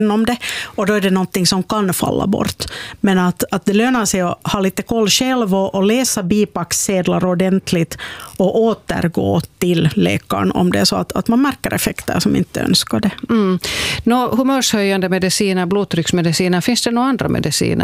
om det, och då är det någonting som kan falla bort. Men att det lönar sig att ha lite koll själv och läsa bipacksedlar ordentligt och återgå till läkaren om det är så att man märker effekter som inte önskade. Humörshöjande mediciner, blodtrycksmediciner, finns det några andra mediciner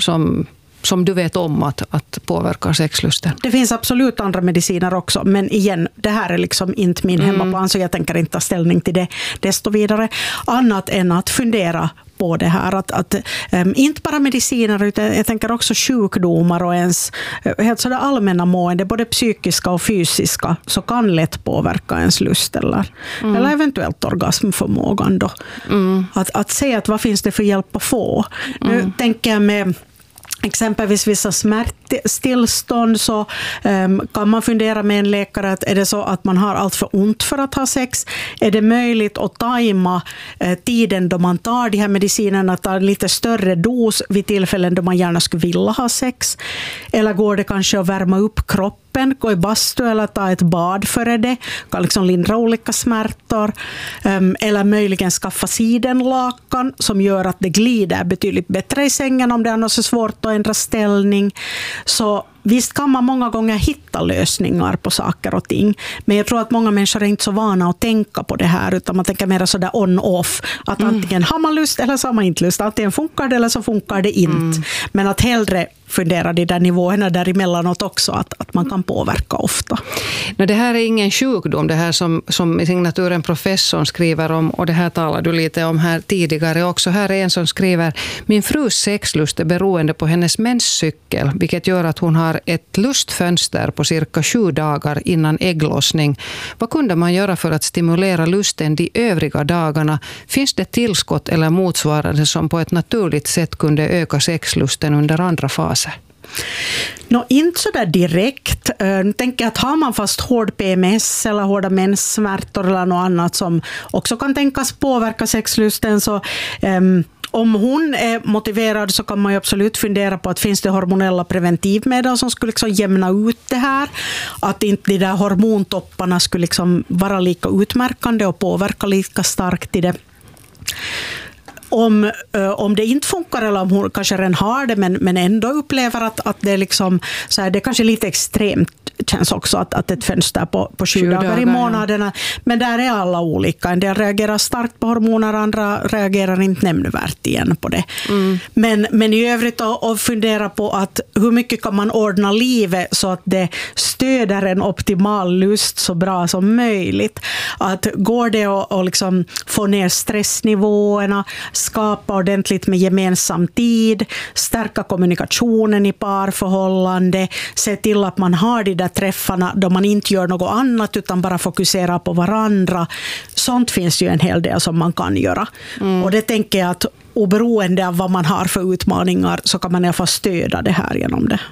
som du vet om att påverkar sexlusten? Det finns absolut andra mediciner också, men igen, det här är liksom inte min hemmaplan, så jag tänker inte ta ställning till det desto vidare. Annat än att fundera på det här, att inte bara mediciner, utan jag tänker också sjukdomar och ens helt sådär allmänna mående, både psykiska och fysiska, så kan lätt påverka ens lust eller eventuellt orgasmförmågan då. Att se att vad finns det för hjälp att få. Nu tänker jag med exempelvis vissa smärtstillstånd, så kan man fundera med en läkare att är det så att man har allt för ont för att ha sex, är det möjligt att tajma tiden då man tar de här medicinerna, att ta lite större dos vid tillfällen då man gärna skulle vilja ha sex, eller går det kanske att värma upp kroppen, gå i bastu eller ta ett bad före det, kan liksom lindra olika smärtor, eller möjligen skaffa sidenlakan som gör att det glider betydligt bättre i sängen om det annars är svårt att ändra ställning. Så visst kan man många gånger hitta lösningar på saker och ting, men jag tror att många människor är inte så vana att tänka på det här, utan man tänker mer sådär on-off, att antingen har man lust eller så har man inte lust, antingen funkar det eller så funkar det inte, men att hellre fundera de där nivåerna däremellanåt också, att man kan påverka ofta. Det här är ingen sjukdom, det här som i signaturen professorn skriver om, och det här talar du lite om här tidigare också. Här är en som skriver: min frus sexlust är beroende på hennes menscykel, vilket gör att hon har ett lustfönster på cirka 7 dagar innan ägglossning. Vad kunde man göra för att stimulera lusten de övriga dagarna? Finns det tillskott eller motsvarande som på ett naturligt sätt kunde öka sexlusten under andra faser? Inte så där direkt. Nu tänker jag att har man fast hård PMS eller hårda menssmärtor eller något annat som också kan tänkas påverka sexlusten, så om hon är motiverad så kan man ju absolut fundera på att finns det hormonella preventivmedel som skulle liksom jämna ut det här. Att inte de där hormontopparna skulle liksom vara lika utmärkande och påverka lika starkt i det. Om det inte funkar, eller om hon kanske redan har det men ändå upplever att det är liksom så här, det är kanske lite extremt, känns också att ett fönster på 7 dagar i månaderna, men där är alla olika. En del reagerar starkt på hormoner, andra reagerar inte nämnvärt igen på det. Men i övrigt att fundera på att hur mycket kan man ordna livet så att det stöder en optimal lust så bra som möjligt. Att går det att liksom få ner stressnivåerna, skapa ordentligt med gemensam tid, stärka kommunikationen i parförhållande, se till att man har de där träffarna då man inte gör något annat utan bara fokuserar på varandra. Sånt finns ju en hel del som man kan göra. Och det tänker jag att oberoende av vad man har för utmaningar så kan man i alla fall stödja det här genom det.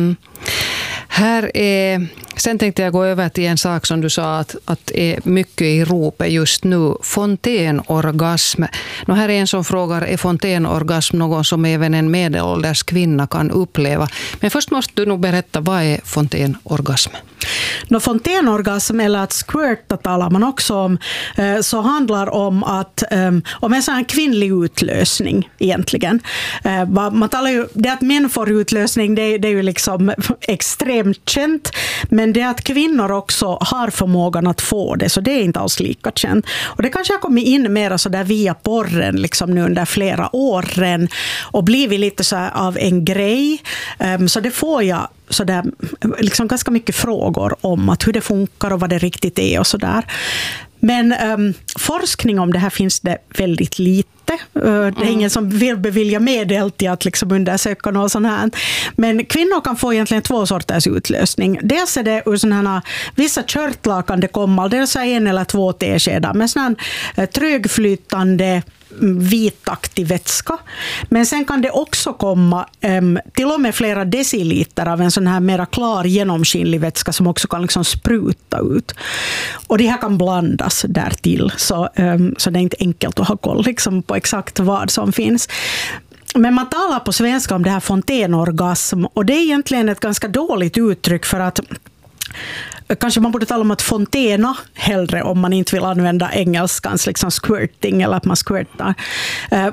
Sen tänkte jag gå över till en sak som du sa att är mycket i ropet just nu. Fontänorgasm. Här är en som frågar, är fontänorgasm någon som även en medelålders kvinna kan uppleva? Men först måste du nog berätta, vad är fontänorgasm? Fontänorgasm, eller att squirta talar man också om, så handlar om om en sån här kvinnlig utlösning egentligen. Man talar ju, det att män får utlösning, det är ju liksom extremt känt, men det att kvinnor också har förmågan att få det, så det är inte alls lika känt. Och det kanske har kommit in mer så där via porren liksom nu under flera åren och blivit lite så här av en grej. Så det får jag så där, liksom ganska mycket frågor om att hur det funkar och vad det riktigt är och så där. Men forskning om det här finns det väldigt lite. Det är ingen som vill bevilja medel till att liksom undersöka något sånt här. Men kvinnor kan få egentligen 2 sorters utlösning. Dels är det ur sådana här vissa körtlakande kommal, dels är 1 eller 2 teskedar med sån här trögflytande vitaktig vätska. Men sen kan det också komma till och med flera deciliter av en sån här mera klar genomskinlig vätska som också kan liksom spruta ut. Och det här kan blandas där till. Så det är inte enkelt att ha koll liksom på exakt vad som finns. Men man talar på svenska om det här fontänorgasm, och det är egentligen ett ganska dåligt uttryck, för att kanske man borde tala om att fontena hellre om man inte vill använda engelskans liksom squirting eller att man squirtar.